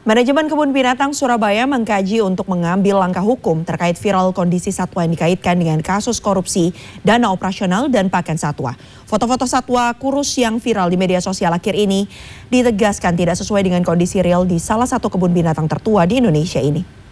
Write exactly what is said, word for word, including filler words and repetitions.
Manajemen Kebun Binatang Surabaya mengkaji untuk mengambil langkah hukum terkait viral kondisi satwa yang dikaitkan dengan kasus korupsi dana operasional dan pakan satwa. Foto-foto satwa kurus yang viral di media sosial akhir ini ditegaskan tidak sesuai dengan kondisi real di salah satu kebun binatang tertua di Indonesia ini.